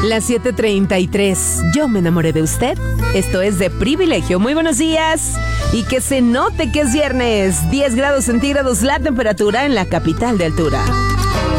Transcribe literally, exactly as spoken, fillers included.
Las siete treinta y tres. Yo me enamoré de usted. Esto es De Privilegio. Muy buenos días. Y que se note que es viernes. diez grados centígrados la temperatura en la capital de altura.